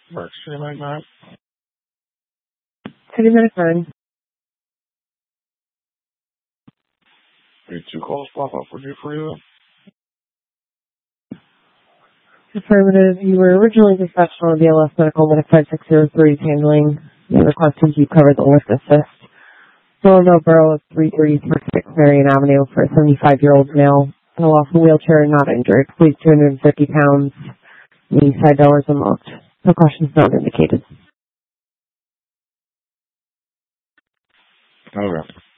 Works for you like that? 30 minutes in. 2 calls pop up with you for you? Affirmative. You were originally dispatched on the BLS Medical Medic 5603 handling. The request is you cover the lift assist. Louisville Borough of 3336 Marion Avenue for a 75-year-old male in a lawful wheelchair, not injured. Weighs 250 pounds. Knee side doors unlocked. Precautions not indicated. Okay.